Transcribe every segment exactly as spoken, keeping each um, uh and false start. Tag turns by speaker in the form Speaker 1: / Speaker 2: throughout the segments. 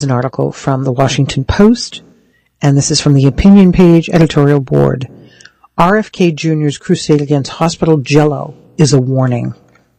Speaker 1: An article from the Washington Post, and this is from the opinion page editorial board. R F K Junior's crusade against hospital jello is a warning.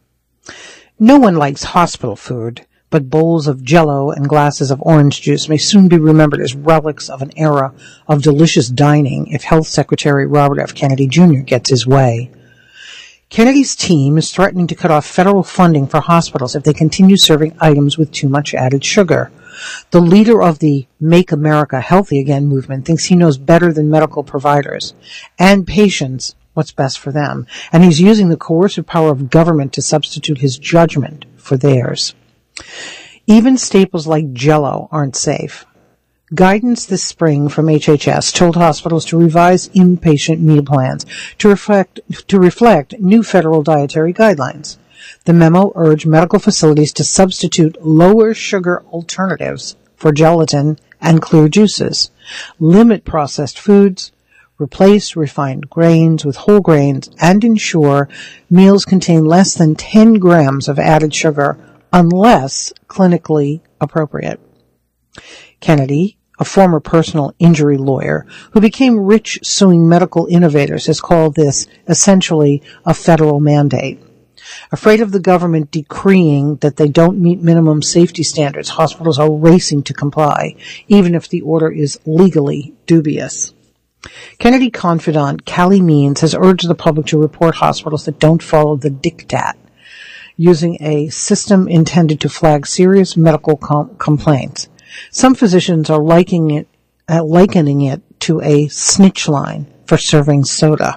Speaker 1: No one likes hospital food, but bowls of jello and glasses of orange juice may soon be remembered as relics of an era of delicious dining if Health Secretary Robert F. Kennedy Junior gets his way. Kennedy's team is threatening to cut off federal funding for hospitals if they continue serving items with too much added sugar. The leader of the Make America Healthy Again movement thinks he knows better than medical providers and patients what's best for them, and he's using the coercive power of government to substitute his judgment for theirs. Even staples like Jell-O aren't safe. Guidance this spring from H H S told hospitals to revise inpatient meal plans to reflect, to reflect new federal dietary guidelines. The memo urged medical facilities to substitute lower sugar alternatives for gelatin and clear juices, limit processed foods, replace refined grains with whole grains, and ensure meals contain less than ten grams of added sugar unless clinically appropriate. Kennedy, a former personal injury lawyer who became rich suing medical innovators, has called this essentially a federal mandate. Afraid of the government decreeing that they don't meet minimum safety standards, hospitals are racing to comply, even if the order is legally dubious. Kennedy confidant Callie Means has urged the public to report hospitals that don't follow the diktat, using a system intended to flag serious medical com- complaints. Some physicians are likening it, uh, likening it to a snitch line for serving soda.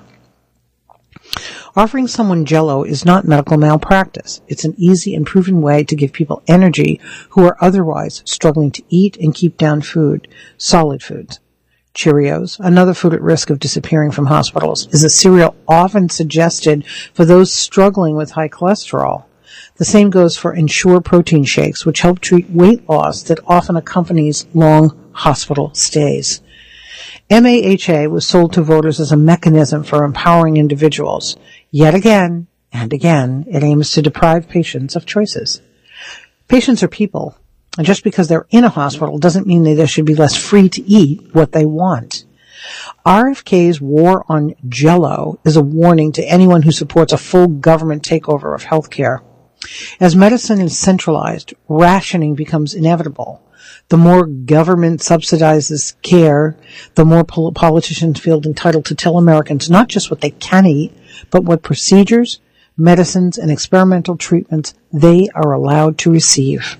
Speaker 1: Offering someone Jell-O is not medical malpractice. It's an easy and proven way to give people energy who are otherwise struggling to eat and keep down food, solid foods. Cheerios, another food at risk of disappearing from hospitals, is a cereal often suggested for those struggling with high cholesterol. The same goes for Ensure protein shakes, which help treat weight loss that often accompanies long hospital stays. M A H A was sold to voters as a mechanism for empowering individuals. Yet again and again, it aims to deprive patients of choices. Patients are people, and just because they're in a hospital doesn't mean that they should be less free to eat what they want. R F K's war on Jell-O is a warning to anyone who supports a full government takeover of healthcare. As medicine is centralized, rationing becomes inevitable. The more government subsidizes care, the more pol- politicians feel entitled to tell Americans not just what they can eat, but what procedures, medicines, and experimental treatments they are allowed to receive.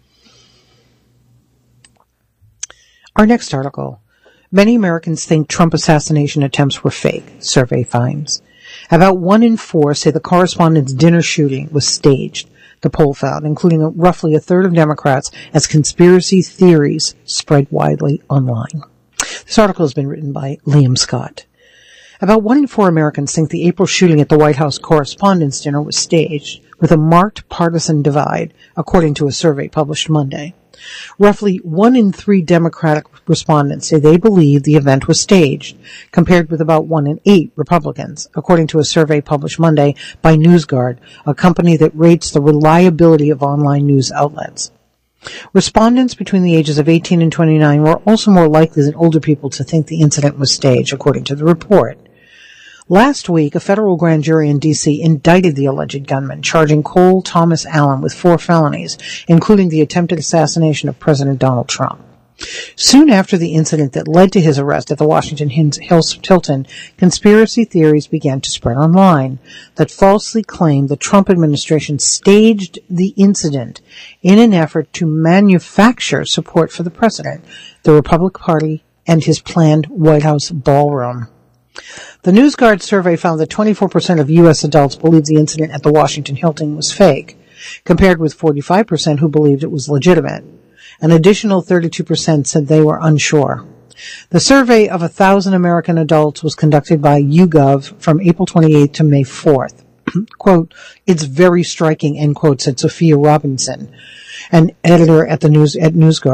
Speaker 1: Our next article. Many Americans think Trump assassination attempts were fake, survey finds. About one in four say the correspondent's dinner shooting was staged, the poll found, including a, roughly a third of Democrats, as conspiracy theories spread widely online. This article has been written by Liam Scott. About one in four Americans think the April shooting at the White House Correspondents' Dinner was staged, with a marked partisan divide, according to a survey published Monday. Roughly one in three Democratic respondents say they believe the event was staged, compared with about one in eight Republicans, according to a survey published Monday by NewsGuard, a company that rates the reliability of online news outlets. Respondents between the ages of eighteen and twenty-nine were also more likely than older people to think the incident was staged, according to the report. Last week, a federal grand jury in D C indicted the alleged gunman, charging Cole Thomas Allen with four felonies, including the attempted assassination of President Donald Trump. Soon after the incident that led to his arrest at the Washington Hilton, conspiracy theories began to spread online that falsely claimed the Trump administration staged the incident in an effort to manufacture support for the president, the Republican Party, and his planned White House ballroom. The NewsGuard survey found that twenty-four percent of U S adults believed the incident at the Washington Hilton was fake, compared with forty-five percent who believed it was legitimate. An additional thirty-two percent said they were unsure. The survey of one thousand American adults was conducted by YouGov from April twenty-eighth to May fourth. Quote, "It's very striking," end quote, said Sophia Robinson, an editor at the news at NewsGuard.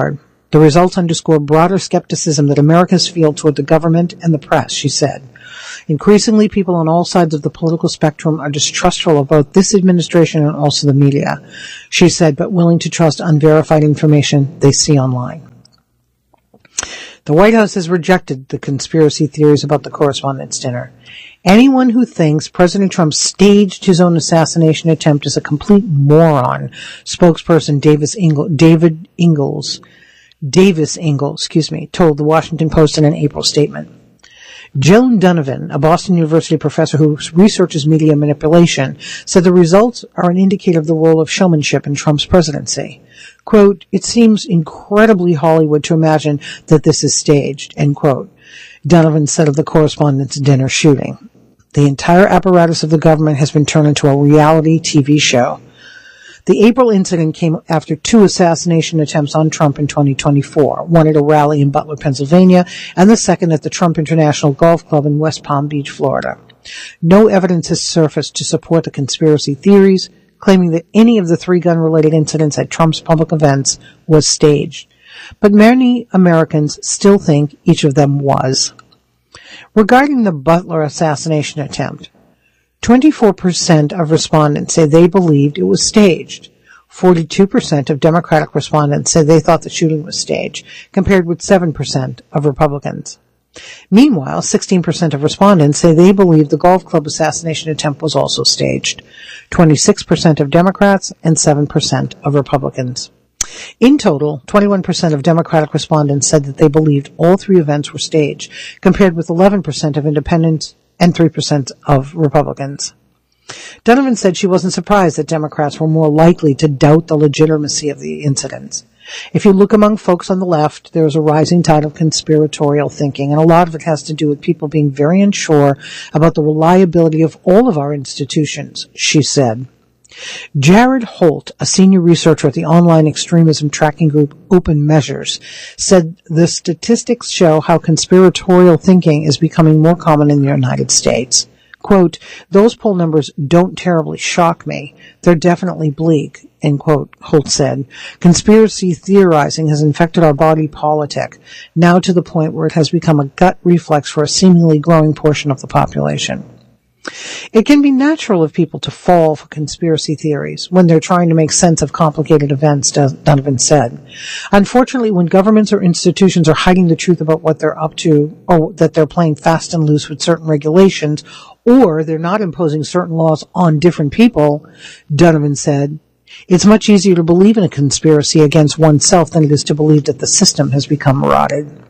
Speaker 1: The results underscore broader skepticism that Americans feel toward the government and the press, she said. Increasingly, people on all sides of the political spectrum are distrustful of both this administration and also the media, she said, but willing to trust unverified information they see online. The White House has rejected the conspiracy theories about the Correspondents' Dinner. Anyone who thinks President Trump staged his own assassination attempt is a complete moron, spokesperson Davis Ingle, David Ingalls, Davis Ingalls, excuse me, told the Washington Post in an April statement. Joan Donovan, a Boston University professor who researches media manipulation, said the results are an indicator of the role of showmanship in Trump's presidency. Quote, it seems incredibly Hollywood to imagine that this is staged, end quote. Donovan said of the Correspondents' Dinner shooting. The entire apparatus of the government has been turned into a reality T V show. The April incident came after two assassination attempts on Trump in twenty twenty-four, one at a rally in Butler, Pennsylvania, and the second at the Trump International Golf Club in West Palm Beach, Florida. No evidence has surfaced to support the conspiracy theories, claiming that any of the three gun-related incidents at Trump's public events was staged. But many Americans still think each of them was. Regarding the Butler assassination attempt, twenty-four percent of respondents say they believed it was staged. forty-two percent of Democratic respondents said they thought the shooting was staged, compared with seven percent of Republicans. Meanwhile, sixteen percent of respondents say they believe the golf club assassination attempt was also staged. twenty-six percent of Democrats and seven percent of Republicans. In total, twenty-one percent of Democratic respondents said that they believed all three events were staged, compared with eleven percent of independents and three percent of Republicans. Donovan said she wasn't surprised that Democrats were more likely to doubt the legitimacy of the incidents. If you look among folks on the left, there is a rising tide of conspiratorial thinking, and a lot of it has to do with people being very unsure about the reliability of all of our institutions, she said. Jared Holt, a senior researcher at the online extremism tracking group Open Measures, said the statistics show how conspiratorial thinking is becoming more common in the United States. Quote, those poll numbers don't terribly shock me. They're definitely bleak, end quote, Holt said. Conspiracy theorizing has infected our body politic, now to the point where it has become a gut reflex for a seemingly growing portion of the population. It can be natural of people to fall for conspiracy theories when they're trying to make sense of complicated events, Donovan said. Unfortunately, when governments or institutions are hiding the truth about what they're up to, or that they're playing fast and loose with certain regulations, or they're not imposing certain laws on different people, Donovan said, it's much easier to believe in a conspiracy against oneself than it is to believe that the system has become rotted.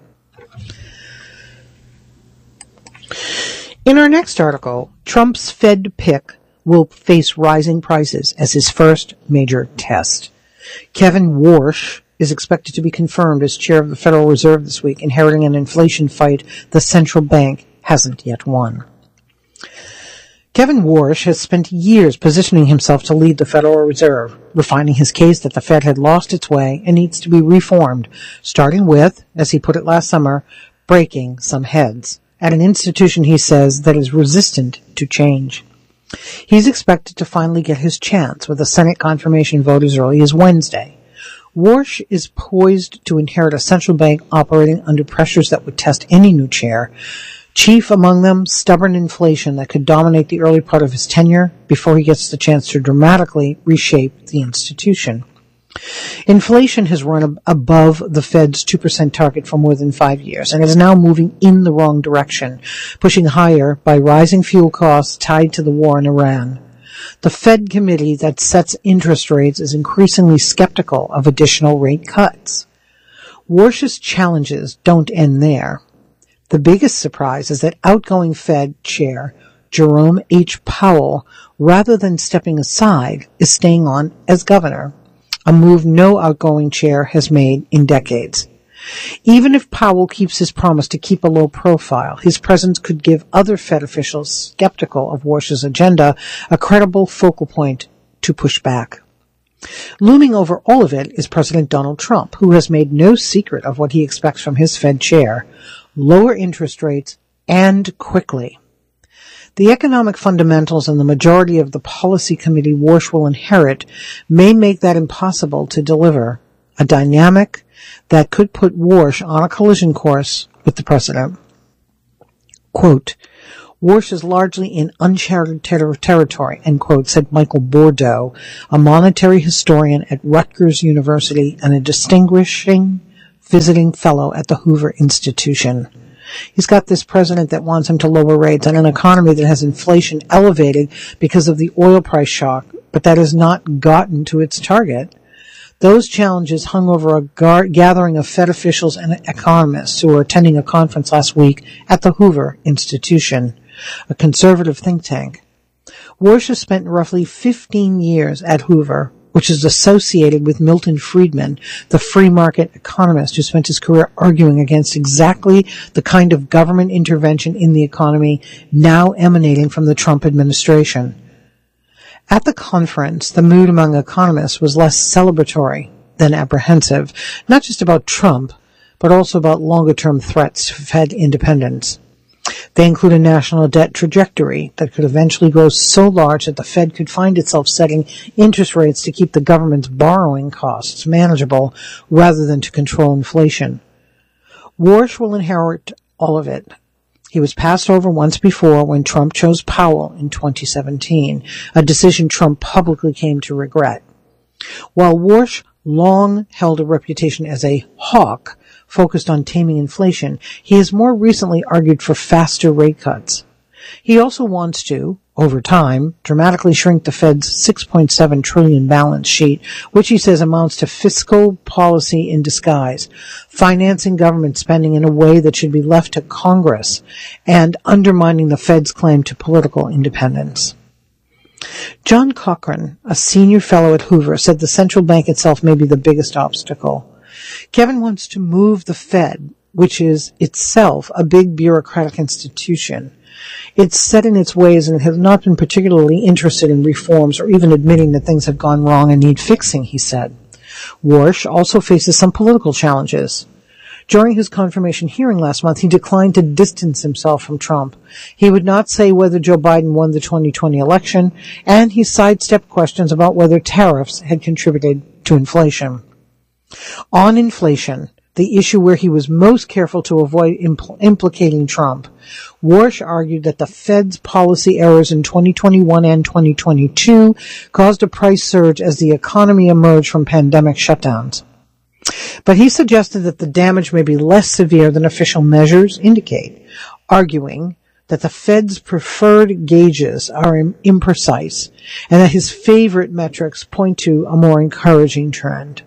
Speaker 1: In our next article, Trump's Fed pick will face rising prices as his first major test. Kevin Warsh is expected to be confirmed as chair of the Federal Reserve this week, inheriting an inflation fight the central bank hasn't yet won. Kevin Warsh has spent years positioning himself to lead the Federal Reserve, refining his case that the Fed had lost its way and needs to be reformed, starting with, as he put it last summer, breaking some heads at an institution, he says, that is resistant to change. He's expected to finally get his chance with a Senate confirmation vote as early as Wednesday. Warsh is poised to inherit a central bank operating under pressures that would test any new chair, chief among them stubborn inflation that could dominate the early part of his tenure before he gets the chance to dramatically reshape the institution. Inflation has run ab- above the Fed's two percent target for more than five years and is now moving in the wrong direction, pushing higher by rising fuel costs tied to the war in Iran. The Fed committee that sets interest rates is increasingly skeptical of additional rate cuts. Warsh's challenges don't end there. The biggest surprise is that outgoing Fed chair Jerome H. Powell, rather than stepping aside, is staying on as governor, a move no outgoing chair has made in decades. Even if Powell keeps his promise to keep a low profile, his presence could give other Fed officials skeptical of Warsh's agenda a credible focal point to push back. Looming over all of it is President Donald Trump, who has made no secret of what he expects from his Fed chair: lower interest rates, and quickly. The economic fundamentals and the majority of the policy committee Warsh will inherit may make that impossible to deliver a dynamic that could put Warsh on a collision course with the president. Quote, Warsh is largely in uncharted ter- territory, end quote, said Michael Bordeaux, a monetary historian at Rutgers University and a distinguishing visiting fellow at the Hoover Institution. He's got this president that wants him to lower rates and an economy that has inflation elevated because of the oil price shock, but that has not gotten to its target. Those challenges hung over a gar- gathering of Fed officials and economists who were attending a conference last week at the Hoover Institution, a conservative think tank. Warsh has spent roughly fifteen years at Hoover, which is associated with Milton Friedman, the free market economist who spent his career arguing against exactly the kind of government intervention in the economy now emanating from the Trump administration. At the conference, the mood among economists was less celebratory than apprehensive, not just about Trump, but also about longer-term threats to Fed independence. They include a national debt trajectory that could eventually grow so large that the Fed could find itself setting interest rates to keep the government's borrowing costs manageable rather than to control inflation. Warsh will inherit all of it. He was passed over once before when Trump chose Powell in twenty seventeen, a decision Trump publicly came to regret. While Warsh long held a reputation as a hawk focused on taming inflation, he has more recently argued for faster rate cuts. He also wants to, over time, dramatically shrink the Fed's six point seven trillion dollars balance sheet, which he says amounts to fiscal policy in disguise, financing government spending in a way that should be left to Congress, and undermining the Fed's claim to political independence. John Cochran, a senior fellow at Hoover, said the central bank itself may be the biggest obstacle. Kevin wants to move the Fed, which is itself a big bureaucratic institution. It's set in its ways and has not been particularly interested in reforms or even admitting that things have gone wrong and need fixing, he said. Warsh also faces some political challenges. During his confirmation hearing last month, he declined to distance himself from Trump. He would not say whether Joe Biden won the twenty twenty election, and he sidestepped questions about whether tariffs had contributed to inflation. On inflation, the issue where he was most careful to avoid impl- implicating Trump, Warsh argued that the Fed's policy errors in twenty twenty-one and twenty twenty-two caused a price surge as the economy emerged from pandemic shutdowns. But he suggested that the damage may be less severe than official measures indicate, arguing that the Fed's preferred gauges are im- imprecise and that his favorite metrics point to a more encouraging trend.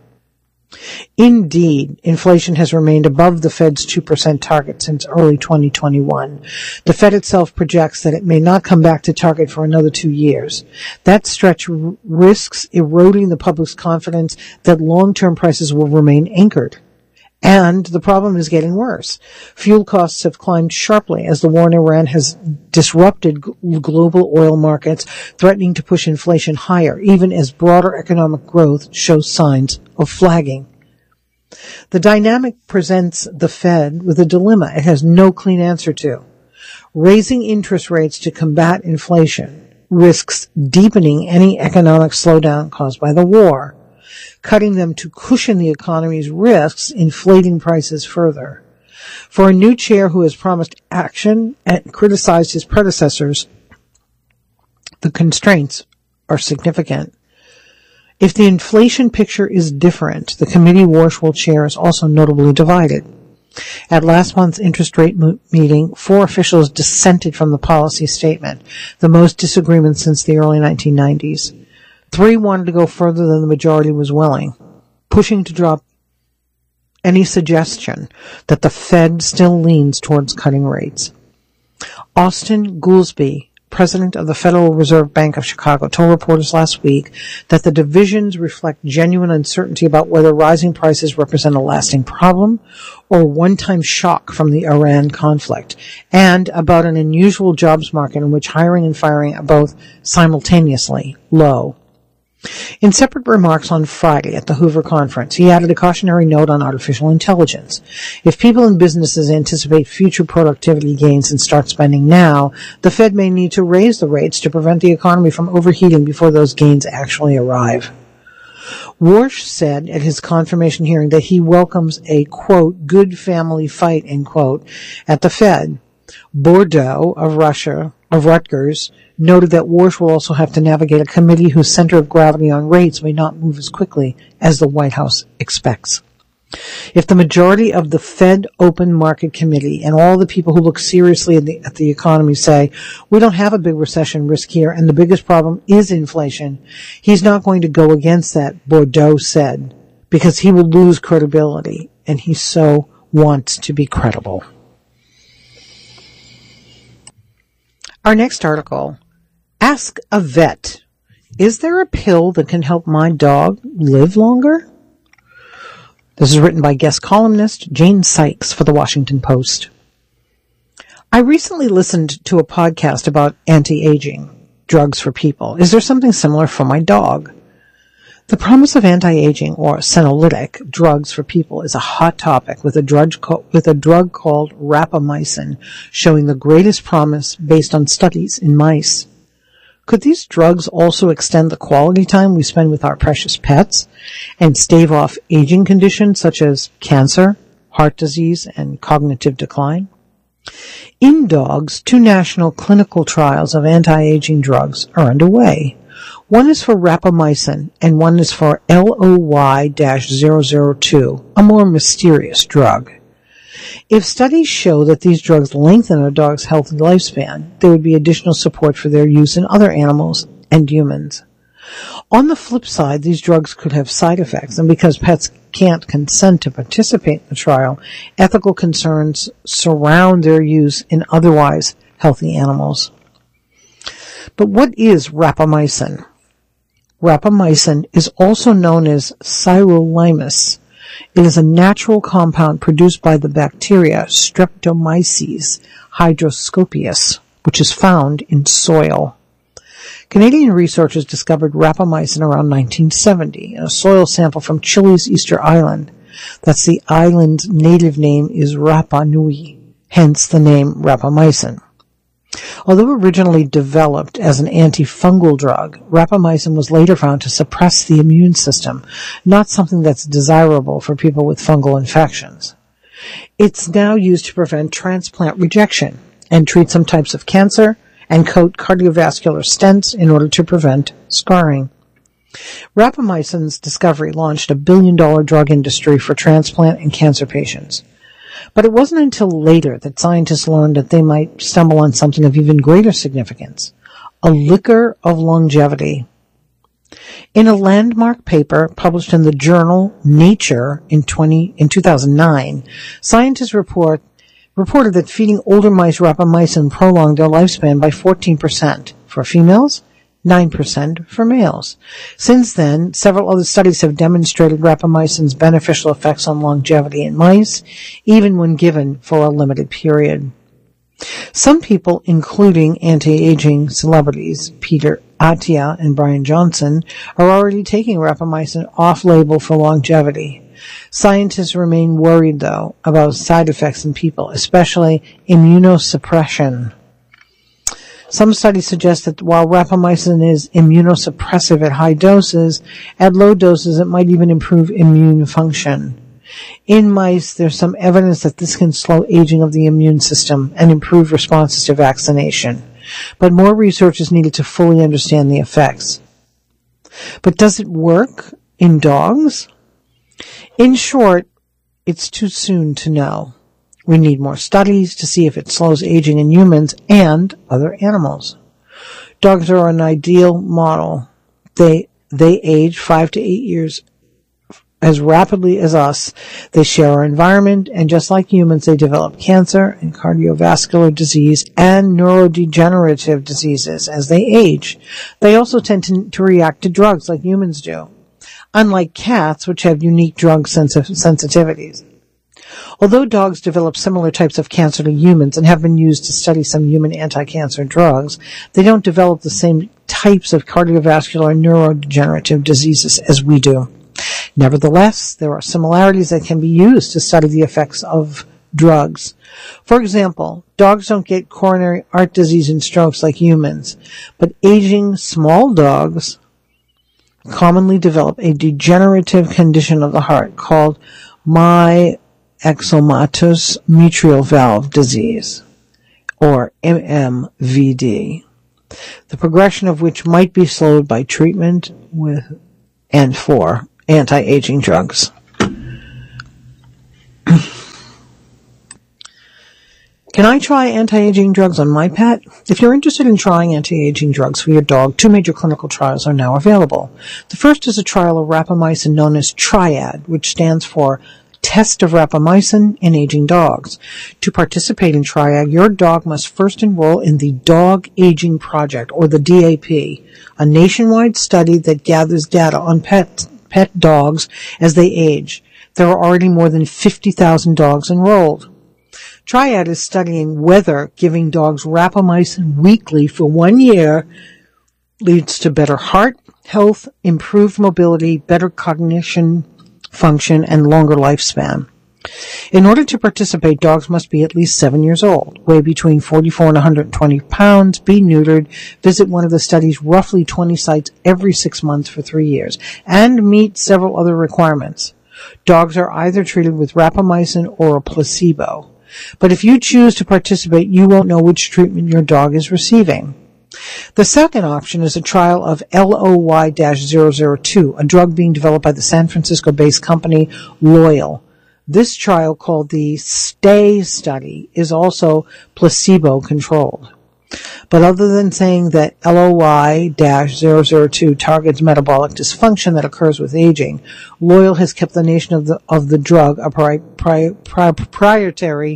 Speaker 1: Indeed, inflation has remained above the Fed's two percent target since early twenty twenty-one. The Fed itself projects that it may not come back to target for another two years. That stretch r- risks eroding the public's confidence that long-term prices will remain anchored. And the problem is getting worse. Fuel costs have climbed sharply as the war in Iran has disrupted g- global oil markets, threatening to push inflation higher, even as broader economic growth shows signs of flagging. The dynamic presents the Fed with a dilemma it has no clean answer to. Raising interest rates to combat inflation risks deepening any economic slowdown caused by the war. Cutting them to cushion the economy's risks, inflating prices further. For a new chair who has promised action and criticized his predecessors, the constraints are significant. If the inflation picture is different, the committee Warsh will chair is also notably divided. At last month's interest rate mo- meeting, four officials dissented from the policy statement, the most disagreement since the early nineteen nineties. Three wanted to go further than the majority was willing, pushing to drop any suggestion that the Fed still leans towards cutting rates. Austin Goolsbee, president of the Federal Reserve Bank of Chicago, told reporters last week that the divisions reflect genuine uncertainty about whether rising prices represent a lasting problem or a one-time shock from the Iran conflict, and about an unusual jobs market in which hiring and firing are both simultaneously low. In separate remarks on Friday at the Hoover Conference, he added a cautionary note on artificial intelligence. If people and businesses anticipate future productivity gains and start spending now, the Fed may need to raise the rates to prevent the economy from overheating before those gains actually arrive. Warsh said at his confirmation hearing that he welcomes a, quote, good family fight, end quote, at the Fed. Bordeaux of Russia, of Rutgers, noted that Warsh will also have to navigate a committee whose center of gravity on rates may not move as quickly as the White House expects. If the majority of the Fed Open Market Committee and all the people who look seriously at the, at the economy say, we don't have a big recession risk here and the biggest problem is inflation, he's not going to go against that, Bordeaux said, because he will lose credibility, and he so wants to be credible. Our next article, Ask a Vet. Is there a pill that can help my dog live longer? This is written by guest columnist Jane Sykes for the Washington Post. I recently listened to a podcast about anti-aging drugs for people. Is there something similar for my dog? The promise of anti-aging or senolytic drugs for people is a hot topic with a drug, co- with a drug called rapamycin showing the greatest promise based on studies in mice. Could these drugs also extend the quality time we spend with our precious pets and stave off aging conditions such as cancer, heart disease, and cognitive decline? In dogs, two national clinical trials of anti-aging drugs are underway. One is for rapamycin and one is for L O Y zero zero two, a more mysterious drug. If studies show that these drugs lengthen a dog's healthy lifespan, there would be additional support for their use in other animals and humans. On the flip side, these drugs could have side effects, and because pets can't consent to participate in the trial, ethical concerns surround their use in otherwise healthy animals. But what is rapamycin? Rapamycin is also known as sirolimus. It is a natural compound produced by the bacteria Streptomyces hydroscopius, which is found in soil. Canadian researchers discovered rapamycin around nineteen seventy in a soil sample from Chile's Easter Island. That's the island's native name is Rapa Nui, hence the name rapamycin. Although originally developed as an antifungal drug, rapamycin was later found to suppress the immune system, not something that's desirable for people with fungal infections. It's now used to prevent transplant rejection and treat some types of cancer and coat cardiovascular stents in order to prevent scarring. Rapamycin's discovery launched a billion-dollar drug industry for transplant and cancer patients. But it wasn't until later that scientists learned that they might stumble on something of even greater significance, a liquor of longevity. In a landmark paper published in the journal Nature in, twenty, in two thousand nine, scientists report, reported that feeding older mice rapamycin prolonged their lifespan by fourteen percent for females, nine percent for males. Since then, several other studies have demonstrated rapamycin's beneficial effects on longevity in mice, even when given for a limited period. Some people, including anti-aging celebrities Peter Attia and Brian Johnson, are already taking rapamycin off-label for longevity. Scientists remain worried, though, about side effects in people, especially immunosuppression. Some studies suggest that while rapamycin is immunosuppressive at high doses, at low doses it might even improve immune function. In mice, there's some evidence that this can slow aging of the immune system and improve responses to vaccination. But more research is needed to fully understand the effects. But does it work in dogs? In short, it's too soon to know. We need more studies to see if it slows aging in humans and other animals. Dogs are an ideal model. They, they age five to eight years as rapidly as us. They share our environment, and just like humans, they develop cancer and cardiovascular disease and neurodegenerative diseases as they age. They also tend to, to react to drugs like humans do, unlike cats, which have unique drug sensi- sensitivities. Although dogs develop similar types of cancer to humans and have been used to study some human anti-cancer drugs, they don't develop the same types of cardiovascular and neurodegenerative diseases as we do. Nevertheless, there are similarities that can be used to study the effects of drugs. For example, dogs don't get coronary heart disease and strokes like humans, but aging small dogs commonly develop a degenerative condition of the heart called myxomatous mitral valve disease, or M M V D, the progression of which might be slowed by treatment with and for anti-aging drugs. Can I try anti-aging drugs on my pet? If you're interested in trying anti-aging drugs for your dog, two major clinical trials are now available. The first is a trial of rapamycin known as TRIAD, which stands for Test of Rapamycin in Aging Dogs. To participate in TRIAD, your dog must first enroll in the Dog Aging Project, or the D A P, a nationwide study that gathers data on pet, pet dogs as they age. There are already more than fifty thousand dogs enrolled. TRIAD is studying whether giving dogs rapamycin weekly for one year leads to better heart health, improved mobility, better cognition function, and longer lifespan. In order to participate, dogs must be at least seven years old, weigh between forty-four and one hundred twenty pounds, be neutered, visit one of the study's roughly twenty sites every six months for three years, and meet several other requirements. Dogs are either treated with rapamycin or a placebo. But if you choose to participate, you won't know which treatment your dog is receiving. The second option is a trial of L O Y zero zero two, a drug being developed by the San Francisco-based company Loyal. This trial, called the STAY study, is also placebo-controlled. But other than saying that L O Y zero zero two targets metabolic dysfunction that occurs with aging, Loyal has kept the nation of the of the drug a pri- pri- pri- proprietary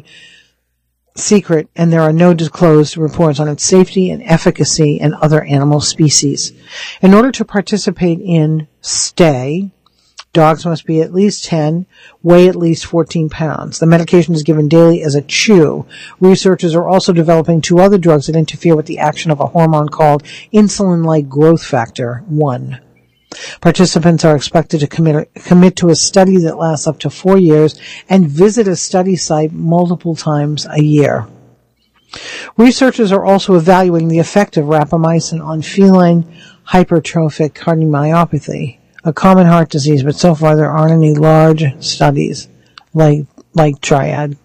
Speaker 1: secret, and there are no disclosed reports on its safety and efficacy in other animal species. In order to participate in STAY, dogs must be at least ten, weigh at least fourteen pounds. The medication is given daily as a chew. Researchers are also developing two other drugs that interfere with the action of a hormone called insulin-like growth factor one. Participants are expected to commit, commit to a study that lasts up to four years and visit a study site multiple times a year. Researchers are also evaluating the effect of rapamycin on feline hypertrophic cardiomyopathy, a common heart disease, but so far there aren't any large studies like like TRIAD.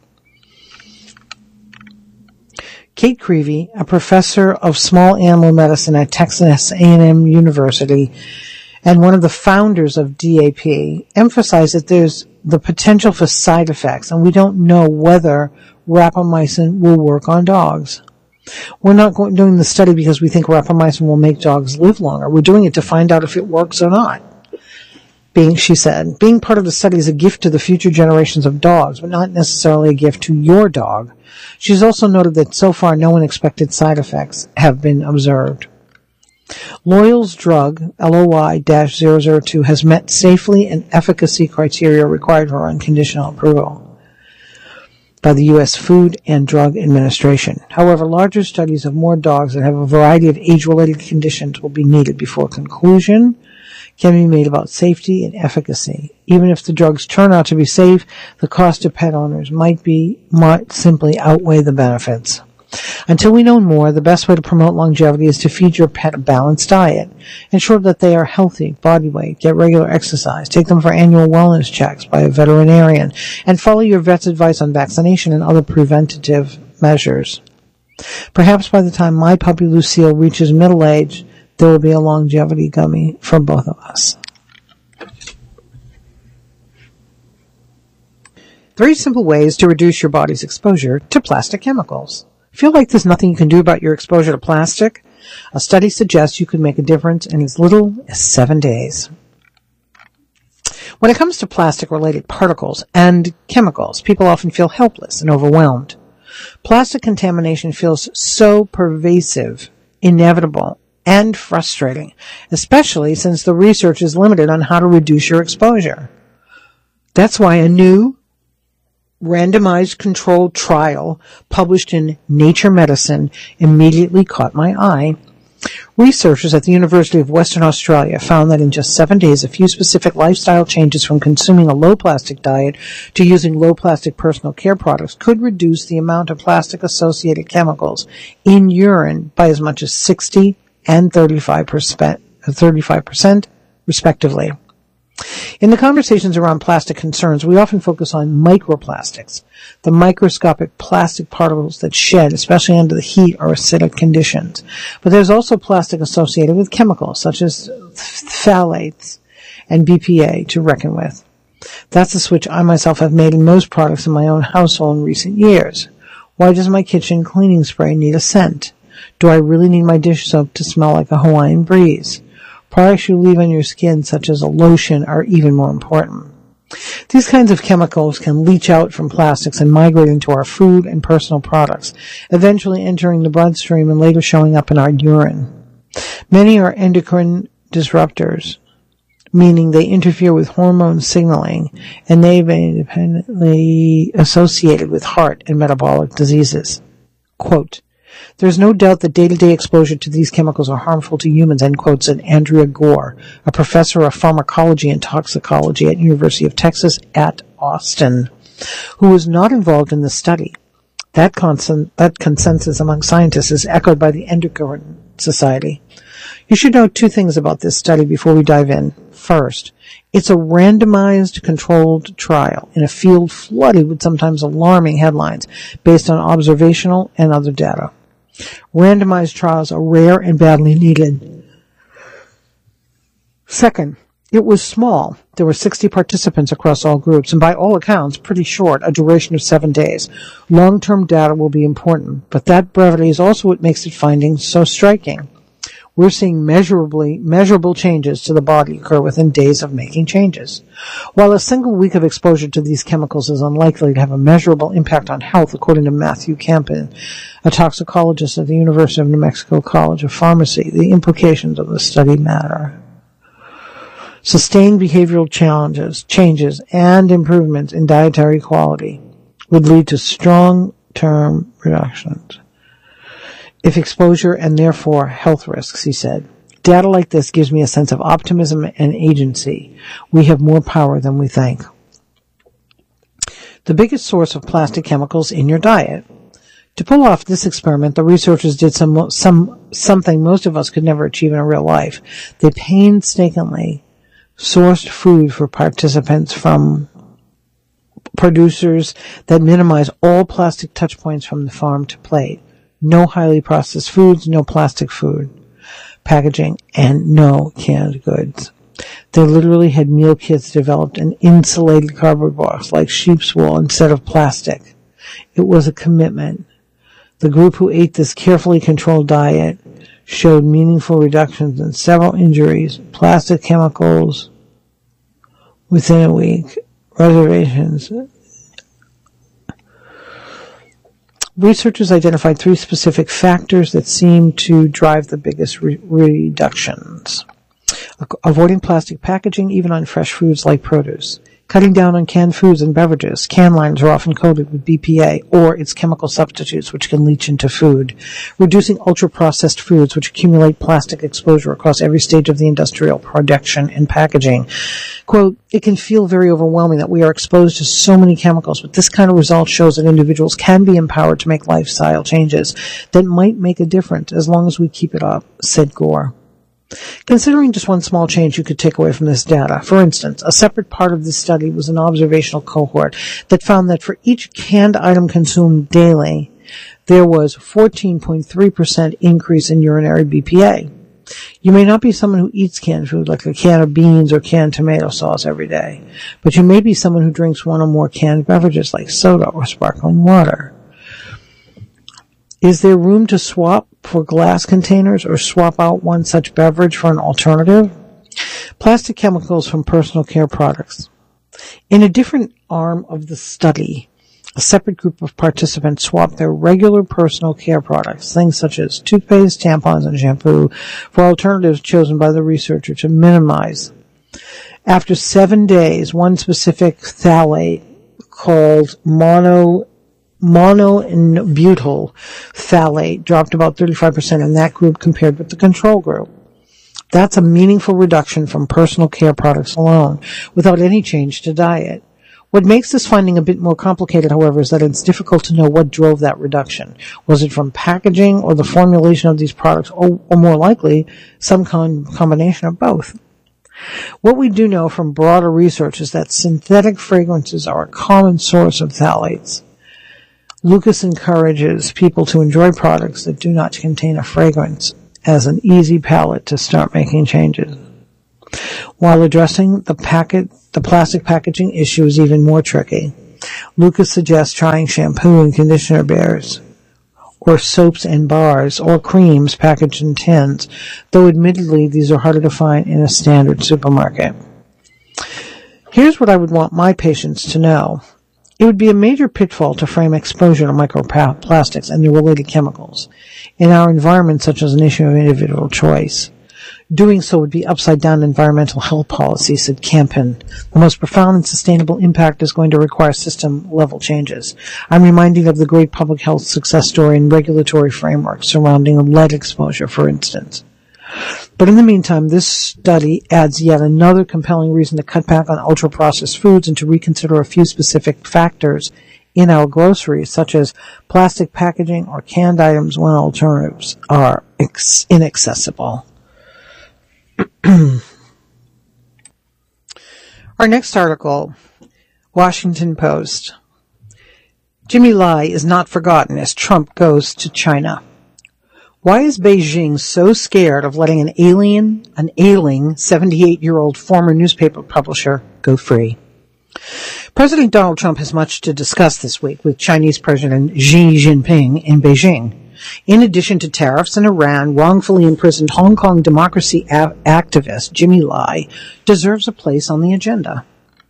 Speaker 1: Kate Creevy, a professor of small animal medicine at Texas A and M University and one of the founders of D A P, emphasized that there's the potential for side effects, and we don't know whether rapamycin will work on dogs. We're not going, doing the study because we think rapamycin will make dogs live longer. We're doing it to find out if it works or not. Being, she said, being part of the study is a gift to the future generations of dogs, but not necessarily a gift to your dog. She's also noted that so far no unexpected side effects have been observed. Loyal's drug, L O Y zero zero two, has met safely and efficacy criteria required for unconditional approval by the U S Food and Drug Administration. However, larger studies of more dogs that have a variety of age-related conditions will be needed before conclusion can be made about safety and efficacy. Even if the drugs turn out to be safe, the cost to pet owners might be might simply outweigh the benefits. Until we know more, the best way to promote longevity is to feed your pet a balanced diet. Ensure that they are healthy, body weight, get regular exercise, take them for annual wellness checks by a veterinarian, and follow your vet's advice on vaccination and other preventative measures. Perhaps by the time my puppy Lucille reaches middle age, there will be a longevity gummy for both of us. Three simple ways to reduce your body's exposure to plastic chemicals. Feel like there's nothing you can do about your exposure to plastic? A study suggests you can make a difference in as little as seven days. When it comes to plastic-related particles and chemicals, people often feel helpless and overwhelmed. Plastic contamination feels so pervasive, inevitable, and frustrating, especially since the research is limited on how to reduce your exposure. That's why a new randomized controlled trial published in Nature Medicine immediately caught my eye. Researchers at the University of Western Australia found that in just seven days, a few specific lifestyle changes from consuming a low-plastic diet to using low-plastic personal care products could reduce the amount of plastic-associated chemicals in urine by as much as sixty and thirty-five percent, thirty-five percent respectively. In the conversations around plastic concerns, we often focus on microplastics, the microscopic plastic particles that shed, especially under the heat or acidic conditions. But there's also plastic associated with chemicals, such as phthalates and B P A, to reckon with. That's the switch I myself have made in most products in my own household in recent years. Why does my kitchen cleaning spray need a scent? Do I really need my dish soap to smell like a Hawaiian breeze? Products you leave on your skin, such as a lotion, are even more important. These kinds of chemicals can leach out from plastics and migrate into our food and personal products, eventually entering the bloodstream and later showing up in our urine. Many are endocrine disruptors, meaning they interfere with hormone signaling, and they've been independently associated with heart and metabolic diseases. Quote, "There's no doubt that day-to-day exposure to these chemicals are harmful to humans," end quote, said Andrea Gore, a professor of pharmacology and toxicology at University of Texas at Austin, who was not involved in the study. That, consent, that consensus among scientists is echoed by the Endocrine Society. You should know two things about this study before we dive in. First, it's a randomized, controlled trial in a field flooded with sometimes alarming headlines based on observational and other data. Randomized trials are rare and badly needed. Second, it was small. There were sixty participants across all groups, and by all accounts, pretty short, a duration of seven days. Long-term data will be important, but that brevity is also what makes its findings so striking. We're seeing measurably, measurable changes to the body occur within days of making changes. While a single week of exposure to these chemicals is unlikely to have a measurable impact on health, according to Matthew Campion, a toxicologist at the University of New Mexico College of Pharmacy, the implications of the study matter. Sustained behavioral challenges, changes, and improvements in dietary quality would lead to strong-term reductions if exposure and therefore health risks, he said. Data like this gives me a sense of optimism and agency. We have more power than we think. The biggest source of plastic chemicals in your diet. To pull off this experiment, the researchers did some, some, something most of us could never achieve in a real life. They painstakingly sourced food for participants from producers that minimize all plastic touch points from the farm to plate. No highly processed foods, no plastic food packaging, and no canned goods. They literally had meal kits developed in insulated cardboard box like sheep's wool instead of plastic. It was a commitment. The group who ate this carefully controlled diet showed meaningful reductions in several injuries, plastic chemicals within a week, reservations. Researchers identified three specific factors that seem to drive the biggest re- reductions. Avoiding plastic packaging, even on fresh foods like produce. Cutting down on canned foods and beverages. Can liners are often coated with B P A or its chemical substitutes, which can leach into food. Reducing ultra-processed foods, which accumulate plastic exposure across every stage of the industrial production and packaging. Quote, "It can feel very overwhelming that we are exposed to so many chemicals, but this kind of result shows that individuals can be empowered to make lifestyle changes that might make a difference as long as we keep it up," said Gore. Considering just one small change you could take away from this data, for instance, a separate part of this study was an observational cohort that found that for each canned item consumed daily, there was fourteen point three percent increase in urinary B P A. You may not be someone who eats canned food like a can of beans or canned tomato sauce every day, but you may be someone who drinks one or more canned beverages like soda or sparkling water. Is there room to swap for glass containers or swap out one such beverage for an alternative? Plastic chemicals from personal care products. In a different arm of the study, a separate group of participants swapped their regular personal care products, things such as toothpaste, tampons, and shampoo, for alternatives chosen by the researcher to minimize. After seven days, one specific phthalate called mono monobutyl phthalate dropped about thirty-five percent in that group compared with the control group. That's a meaningful reduction from personal care products alone, without any change to diet. What makes this finding a bit more complicated, however, is that it's difficult to know what drove that reduction. Was it from packaging or the formulation of these products, or, or more likely, some con- combination of both? What we do know from broader research is that synthetic fragrances are a common source of phthalates. Lucas encourages people to enjoy products that do not contain a fragrance as an easy palate to start making changes. While addressing the packet, the plastic packaging issue is even more tricky. Lucas suggests trying shampoo and conditioner bears, or soaps and bars, or creams packaged in tins, though admittedly these are harder to find in a standard supermarket. Here's what I would want my patients to know. It would be a major pitfall to frame exposure to microplastics and their related chemicals in our environment such as an issue of individual choice. Doing so would be upside-down environmental health policy, said Campen. The most profound and sustainable impact is going to require system-level changes. I'm reminded of the great public health success story and regulatory framework surrounding lead exposure, for instance. But in the meantime, this study adds yet another compelling reason to cut back on ultra-processed foods and to reconsider a few specific factors in our groceries, such as plastic packaging or canned items when alternatives are ex- inaccessible. Our next article, Washington Post. Jimmy Lai is not forgotten as Trump goes to China. Why is Beijing so scared of letting an alien, an ailing seventy-eight-year-old former newspaper publisher go free? President Donald Trump has much to discuss this week with Chinese President Xi Jinping in Beijing. In addition to tariffs and Iran, wrongfully imprisoned Hong Kong democracy a- activist Jimmy Lai deserves a place on the agenda.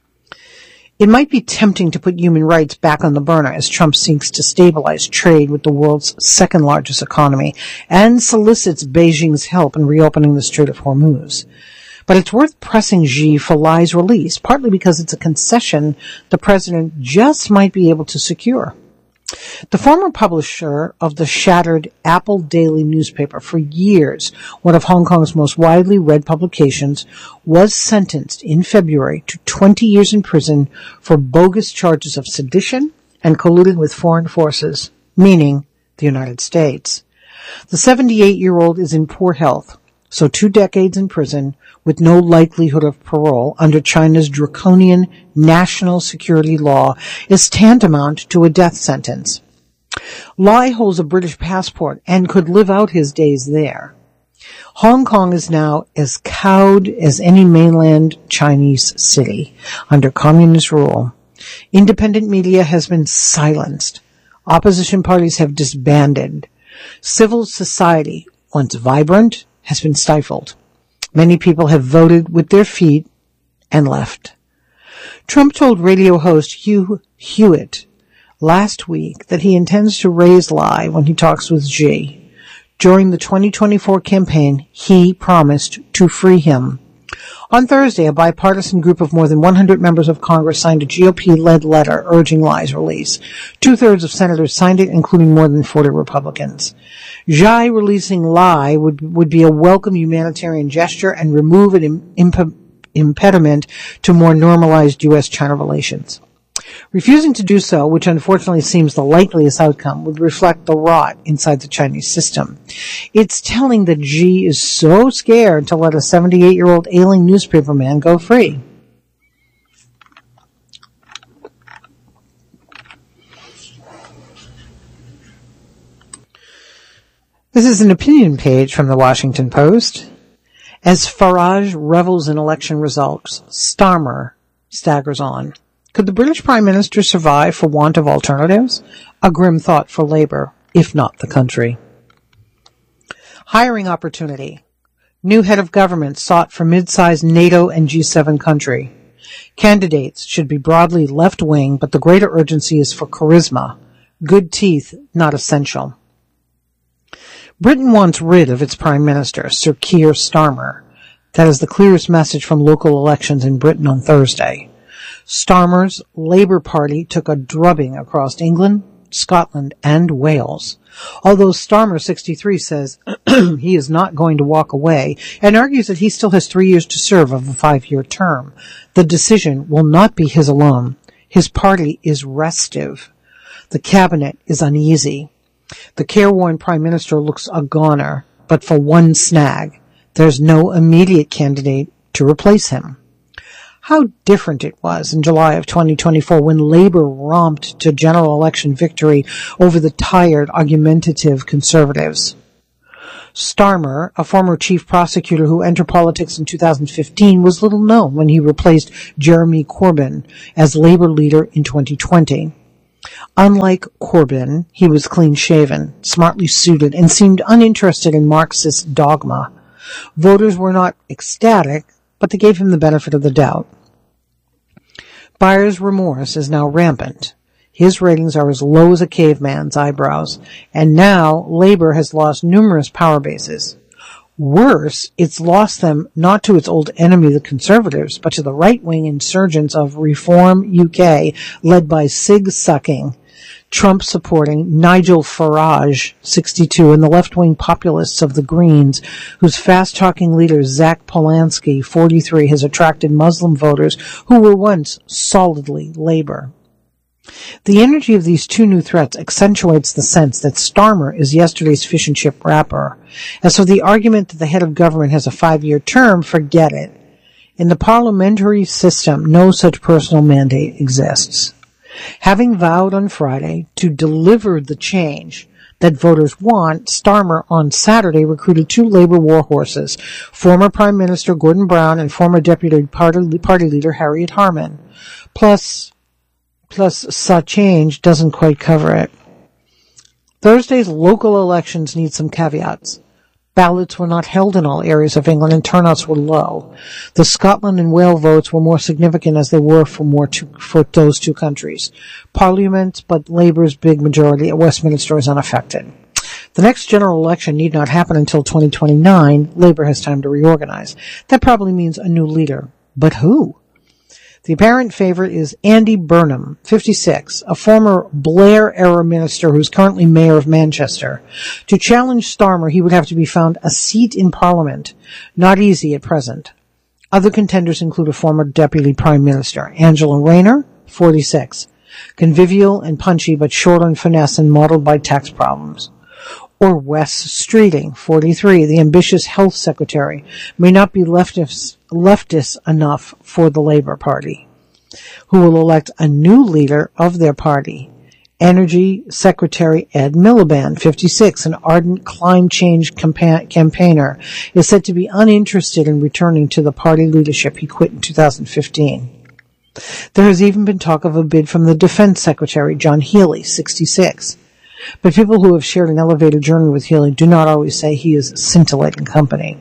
Speaker 1: It might be tempting to put human rights back on the burner as Trump seeks to stabilize trade with the world's second largest economy and solicits Beijing's help in reopening the Strait of Hormuz. But it's worth pressing Xi for Lai's release, partly because it's a concession the president just might be able to secure. The former publisher of the shattered Apple Daily newspaper, for years one of Hong Kong's most widely read publications, was sentenced in February to twenty years in prison for bogus charges of sedition and colluding with foreign forces, meaning the United States. The seventy-eight-year-old is in poor health, so two decades in prison with no likelihood of parole under China's draconian national security law is tantamount to a death sentence. Lai holds a British passport and could live out his days there. Hong Kong is now as cowed as any mainland Chinese city under communist rule. Independent media has been silenced. Opposition parties have disbanded. Civil society, once vibrant, has been stifled. Many people have voted with their feet and left. Trump told radio host Hugh Hewitt last week that he intends to raise Lai when he talks with Xi. During the twenty twenty-four campaign, he promised to free him. On Thursday, a bipartisan group of more than one hundred members of Congress signed a G O P-led letter urging Lai's release. Two-thirds of senators signed it, including more than forty Republicans. Xi releasing Lai would, would be a welcome humanitarian gesture and remove an imp- impediment to more normalized U S China relations. Refusing to do so, which unfortunately seems the likeliest outcome, would reflect the rot inside the Chinese system. It's telling that Xi is so scared to let a seventy-eight-year-old ailing newspaperman go free. This is an opinion page from the Washington Post. As Farage revels in election results, Starmer staggers on. Could the British Prime Minister survive for want of alternatives? A grim thought for Labour, if not the country. Hiring opportunity. New head of government sought for mid-sized NATO and G seven country. Candidates should be broadly left-wing, but the greater urgency is for charisma. Good teeth, not essential. Britain wants rid of its Prime Minister, Sir Keir Starmer. That is the clearest message from local elections in Britain on Thursday. Starmer's Labour Party took a drubbing across England, Scotland, and Wales. Although Starmer, sixty-three, says he is not going to walk away and argues that he still has three years to serve of a five-year term, the decision will not be his alone. His party is restive. The cabinet is uneasy. The careworn Prime Minister looks a goner, but for one snag. There's no immediate candidate to replace him. How different it was in July of twenty twenty-four when Labour romped to general election victory over the tired, argumentative Conservatives. Starmer, a former chief prosecutor who entered politics in two thousand fifteen, was little known when he replaced Jeremy Corbyn as Labour leader in twenty twenty. Unlike Corbyn, he was clean-shaven, smartly suited, and seemed uninterested in Marxist dogma. Voters were not ecstatic, but they gave him the benefit of the doubt. Buyer's remorse is now rampant. His ratings are as low as a caveman's eyebrows, and now Labour has lost numerous power bases. Worse, it's lost them not to its old enemy, the Conservatives, but to the right-wing insurgents of Reform U K, led by Sig-sucking, Trump-supporting Nigel Farage, sixty-two, and the left-wing populists of the Greens, whose fast-talking leader Zach Polanski, forty-three, has attracted Muslim voters who were once solidly Labour. The energy of these two new threats accentuates the sense that Starmer is yesterday's fish and chip rapper. As for the argument that the head of government has a five-year term, forget it. In the parliamentary system, no such personal mandate exists. Having vowed on Friday to deliver the change that voters want, Starmer on Saturday recruited two Labour warhorses, former Prime Minister Gordon Brown and former Deputy Party, Party Leader Harriet Harman. Plus, plus, such change doesn't quite cover it. Thursday's local elections need some caveats. Ballots were not held in all areas of England and turnouts were low. The Scotland and Wales votes were more significant as they were for more two, for those two countries. Parliament, but Labour's big majority at Westminster is unaffected. The next general election need not happen until twenty twenty-nine. Labour has time to reorganize. That probably means a new leader. But who? The apparent favorite is Andy Burnham, fifty-six, a former Blair-era minister who's currently mayor of Manchester. To challenge Starmer, he would have to be found a seat in Parliament. Not easy at present. Other contenders include a former deputy prime minister, Angela Rayner, forty-six, convivial and punchy but short on finesse and modeled by tax problems. Or Wes Streeting, forty-three, the ambitious health secretary, may not be leftist, leftist enough for the Labour Party, who will elect a new leader of their party. Energy Secretary Ed Miliband, fifty-six, an ardent climate change campa- campaigner, is said to be uninterested in returning to the party leadership he quit in two thousand fifteen. There has even been talk of a bid from the Defense Secretary, John Healey, sixty-six. But people who have shared an elevated journey with Healey do not always say he is scintillating company.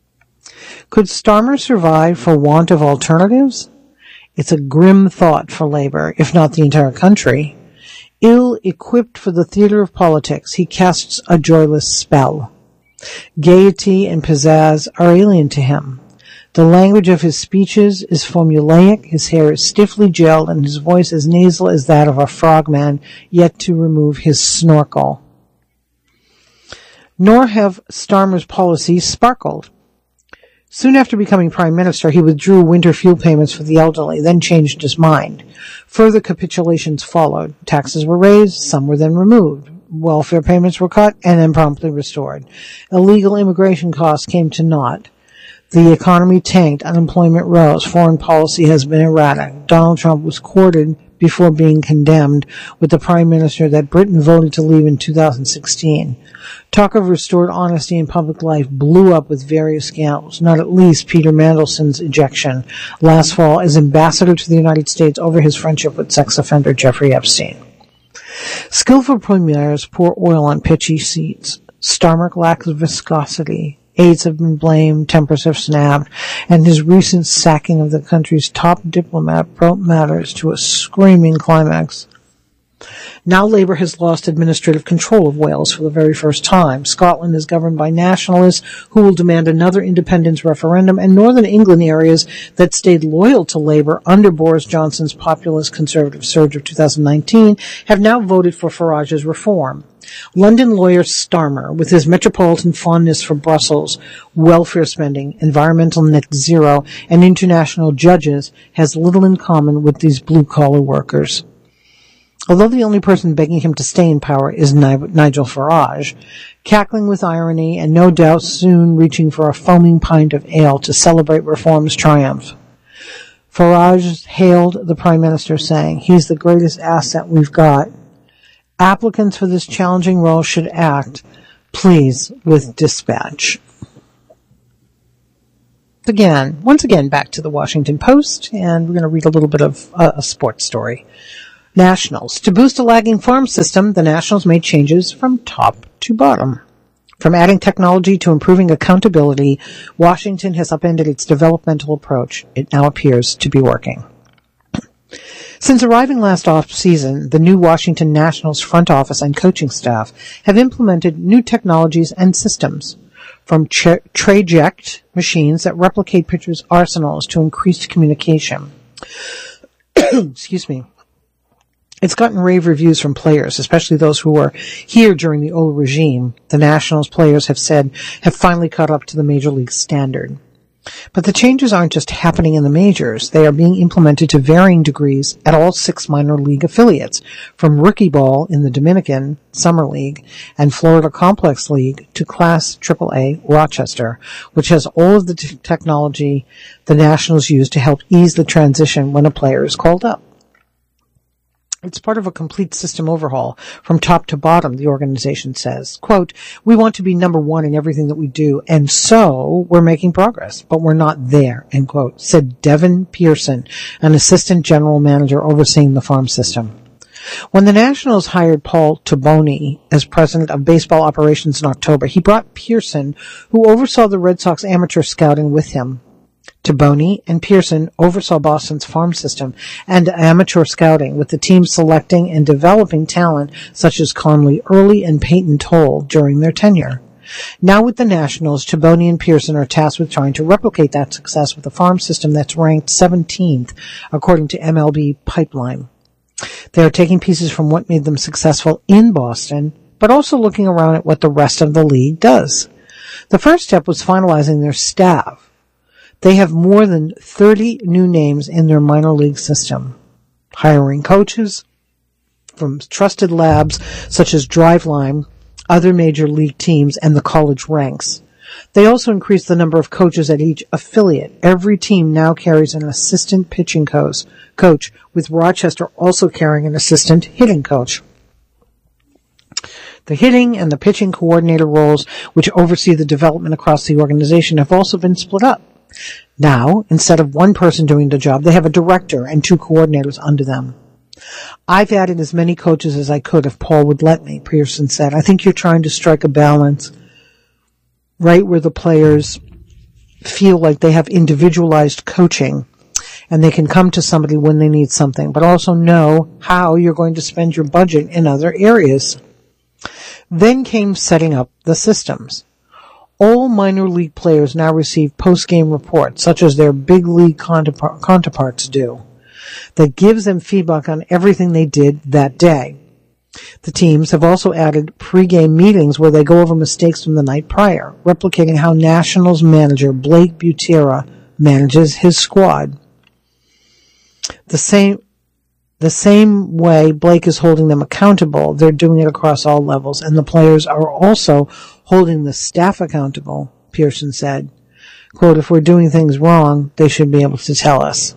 Speaker 1: Could Starmer survive for want of alternatives? It's a grim thought for Labour, if not the entire country. Ill-equipped for the theatre of politics, he casts a joyless spell. Gaiety and pizzazz are alien to him. The language of his speeches is formulaic, his hair is stiffly gelled, and his voice as nasal as that of a frogman yet to remove his snorkel. Nor have Starmer's policies sparkled. Soon after becoming Prime Minister, he withdrew winter fuel payments for the elderly, then changed his mind. Further capitulations followed. Taxes were raised, some were then removed. Welfare payments were cut, and then promptly restored. Illegal immigration costs came to naught. The economy tanked, unemployment rose, foreign policy has been erratic. Donald Trump was courted before being condemned with the Prime Minister that Britain voted to leave in two thousand sixteen. Talk of restored honesty in public life blew up with various scandals, not at least Peter Mandelson's ejection last fall as ambassador to the United States over his friendship with sex offender Jeffrey Epstein. Skillful premiers pour oil on pitchy seats. Starmer lacks viscosity. Aides have been blamed, tempers have snapped, and his recent sacking of the country's top diplomat brought matters to a screaming climax. Now Labour has lost administrative control of Wales for the very first time. Scotland is governed by nationalists who will demand another independence referendum, and Northern England areas that stayed loyal to Labour under Boris Johnson's populist conservative surge of two thousand nineteen have now voted for Farage's reform. London lawyer Starmer, with his metropolitan fondness for Brussels, welfare spending, environmental net zero, and international judges, has little in common with these blue-collar workers. Although the only person begging him to stay in power is Nigel Farage, cackling with irony and no doubt soon reaching for a foaming pint of ale to celebrate reform's triumph. Farage hailed the Prime Minister, saying, "He's the greatest asset we've got. Applicants for this challenging role should act, please, with dispatch." Again, once again, back to the Washington Post, and we're going to read a little bit of uh, a sports story. Nationals. To boost a lagging farm system, the Nationals made changes from top to bottom. From adding technology to improving accountability, Washington has upended its developmental approach. It now appears to be working. Since arriving last off-season, the new Washington Nationals front office and coaching staff have implemented new technologies and systems, from tra- Traject machines that replicate pitchers' arsenals to increased communication. Excuse me. It's gotten rave reviews from players, especially those who were here during the old regime. The Nationals players have said have finally caught up to the Major League standard. But the changes aren't just happening in the majors. They are being implemented to varying degrees at all six minor league affiliates, from rookie ball in the Dominican Summer League and Florida Complex League to Class triple A Rochester, which has all of the t- technology the Nationals use to help ease the transition when a player is called up. It's part of a complete system overhaul from top to bottom, the organization says. Quote, "We want to be number one in everything that we do, and so we're making progress, but we're not there," end quote, said Devin Pearson, an assistant general manager overseeing the farm system. When the Nationals hired Paul Taboni as president of baseball operations in October, he brought Pearson, who oversaw the Red Sox amateur scouting, with him. Taboni and Pearson oversaw Boston's farm system and amateur scouting, with the team selecting and developing talent such as Conley Early and Peyton Toll during their tenure. Now with the Nationals, Taboni and Pearson are tasked with trying to replicate that success with a farm system that's ranked seventeenth, according to M L B Pipeline. They are taking pieces from what made them successful in Boston, but also looking around at what the rest of the league does. The first step was finalizing their staff. They have more than thirty new names in their minor league system, hiring coaches from trusted labs such as Driveline, other major league teams, and the college ranks. They also increased the number of coaches at each affiliate. Every team now carries an assistant pitching coach, coach, with Rochester also carrying an assistant hitting coach. The hitting and the pitching coordinator roles, which oversee the development across the organization, have also been split up. Now, instead of one person doing the job, they have a director and two coordinators under them. "I've added as many coaches as I could if Paul would let me," Pearson said. "I think you're trying to strike a balance right where the players feel like they have individualized coaching and they can come to somebody when they need something, but also know how you're going to spend your budget in other areas." Then came setting up the systems. All minor league players now receive post-game reports, such as their big league counterparts do, that gives them feedback on everything they did that day. The teams have also added pre-game meetings where they go over mistakes from the night prior, replicating how Nationals manager Blake Butera manages his squad. The same The same way Blake is holding them accountable, they're doing it across all levels, and the players are also holding the staff accountable, Pearson said. Quote, "If we're doing things wrong, they should be able to tell us."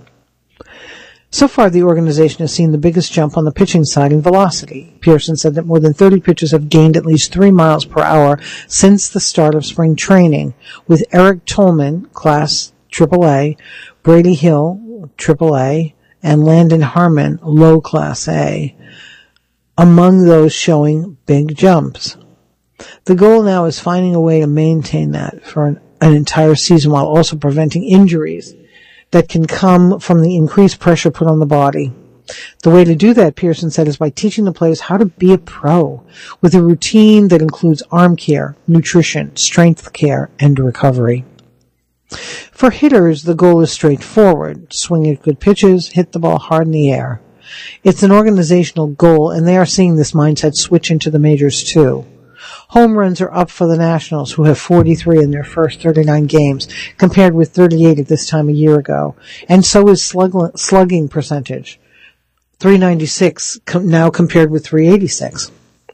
Speaker 1: So far, the organization has seen the biggest jump on the pitching side in velocity. Pearson said that more than thirty pitchers have gained at least three miles per hour since the start of spring training, with Eric Tolman, Class triple A, Brady Hill, triple A, and Landon Harmon, low Class A, among those showing big jumps. The goal now is finding a way to maintain that for an, an entire season while also preventing injuries that can come from the increased pressure put on the body. The way to do that, Pearson said, is by teaching the players how to be a pro, with a routine that includes arm care, nutrition, strength care, and recovery. For hitters, the goal is straightforward. Swing at good pitches, hit the ball hard in the air. It's an organizational goal, and they are seeing this mindset switch into the majors too. Home runs are up for the Nationals, who have forty-three in their first thirty-nine games, compared with thirty-eight at this time a year ago. And so is slug- slugging percentage. three ninety-six com- now compared with three eighty-six.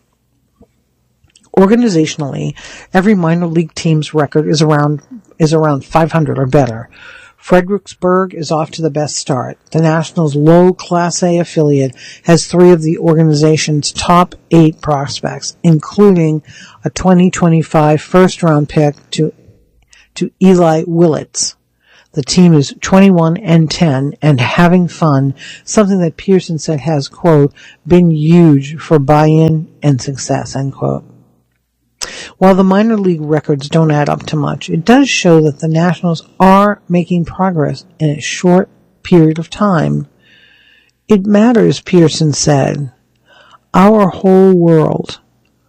Speaker 1: Organizationally, every minor league team's record is around is around five hundred or better. Fredericksburg is off to the best start. The Nationals' low Class A affiliate has three of the organization's top eight prospects, including a twenty twenty-five first-round pick to to Eli Willits. The team is twenty-one and ten and having fun, something that Pearson said has, quote, been huge for buy-in and success, end quote. While the minor league records don't add up to much, it does show that the Nationals are making progress in a short period of time. It matters, Pearson said. Our whole world,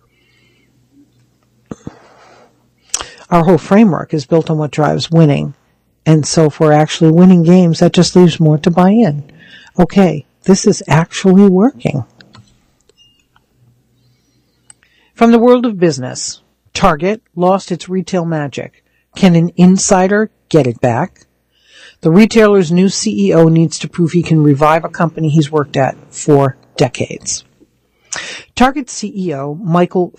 Speaker 1: our whole framework is built on what drives winning. And so if we're actually winning games, that just leaves more to buy in. Okay, this is actually working. From the world of business, Target lost its retail magic. Can an insider get it back? The retailer's new C E O needs to prove he can revive a company he's worked at for decades. Target C E O Michael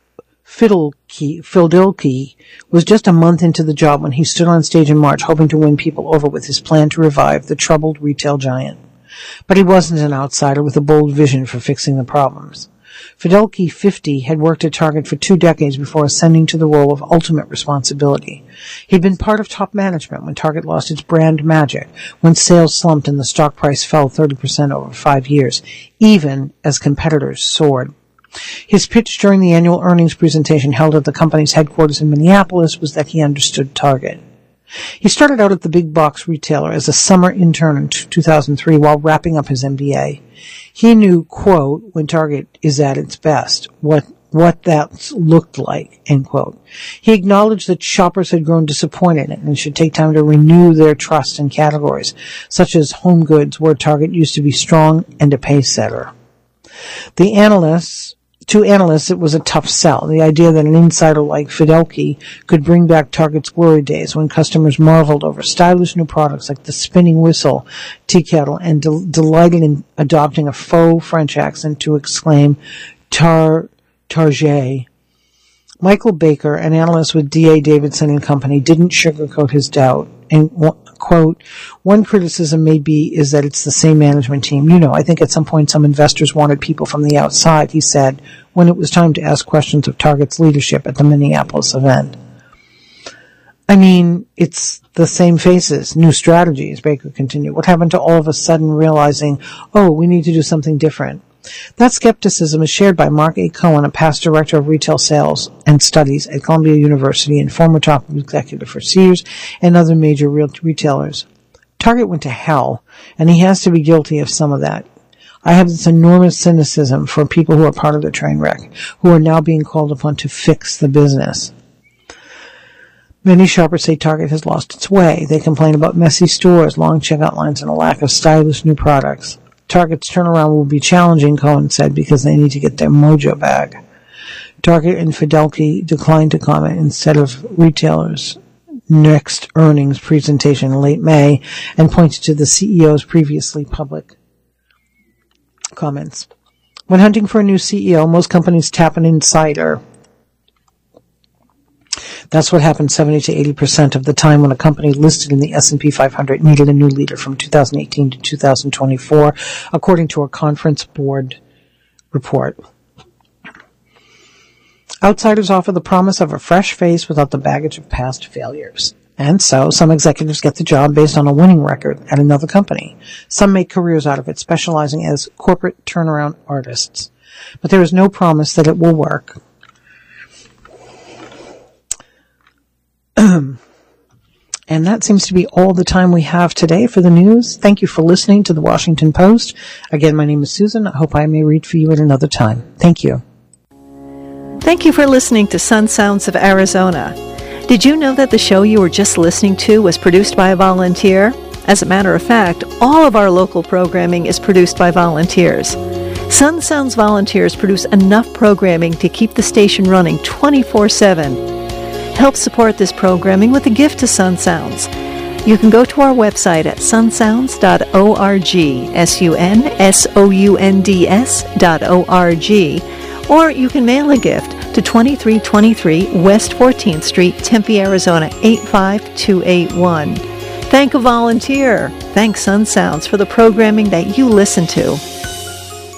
Speaker 1: Fiddelke was just a month into the job when he stood on stage in March hoping to win people over with his plan to revive the troubled retail giant. But he wasn't an outsider with a bold vision for fixing the problems. Fiddelke, fifty, had worked at Target for two decades before ascending to the role of ultimate responsibility. He'd been part of top management when Target lost its brand magic, when sales slumped and the stock price fell thirty percent over five years, even as competitors soared. His pitch during the annual earnings presentation held at the company's headquarters in Minneapolis was that he understood Target. He started out at the big box retailer as a summer intern in two thousand three while wrapping up his M B A. He knew, quote, when Target is at its best, what what that looked like, end quote. He acknowledged that shoppers had grown disappointed and it should take time to renew their trust in categories, such as home goods, where Target used to be strong and a pace setter. The analysts To analysts, it was a tough sell. The idea that an insider like Fiddelke could bring back Target's glory days when customers marveled over stylish new products like the spinning whistle tea kettle and del- delighted in adopting a faux French accent to exclaim, Tar, Target. Michael Baker, an analyst with D A Davidson and Company, didn't sugarcoat his doubt. And, quote, one criticism may be is that it's the same management team. You know, I think at some point some investors wanted people from the outside, he said, when it was time to ask questions of Target's leadership at the Minneapolis event. I mean, it's the same faces, new strategies, Baker continued. What happened to all of a sudden realizing, oh, we need to do something different? That skepticism is shared by Mark A. Cohen, a past director of retail sales and studies at Columbia University and former top executive for Sears and other major retailers. Target went to hell, and he has to be guilty of some of that. I have this enormous cynicism for people who are part of the train wreck, who are now being called upon to fix the business. Many shoppers say Target has lost its way. They complain about messy stores, long checkout lines, and a lack of stylish new products. Target's turnaround will be challenging, Cohen said, because they need to get their mojo back. Target and Fiddelke declined to comment instead of retailers' next earnings presentation in late May and pointed to the C E O's previously public comments. When hunting for a new C E O, most companies tap an insider. That's what happened seventy to eighty percent of the time when a company listed in the S and P five hundred needed a new leader from two thousand eighteen to two thousand twenty-four, according to a conference board report. Outsiders offer the promise of a fresh face without the baggage of past failures. And so, some executives get the job based on a winning record at another company. Some make careers out of it, specializing as corporate turnaround artists. But there is no promise that it will work. And that seems to be all the time we have today for the news. Thank you for listening to the Washington Post. Again, my name is Susan. I hope I may read for you at another time. Thank you.
Speaker 2: Thank you for listening to Sun Sounds of Arizona. Did you know that the show you were just listening to was produced by a volunteer? As a matter of fact, all of our local programming is produced by volunteers. Sun Sounds volunteers produce enough programming to keep the station running twenty-four seven. Help support this programming with a gift to Sun Sounds. You can go to our website at sunsounds dot org, S U N S O U N D S dot O R G, or you can mail a gift to twenty-three twenty-three West fourteenth Street, Tempe, Arizona, eight five two eight one. Thank a volunteer. Thank Sun Sounds for the programming that you listen to.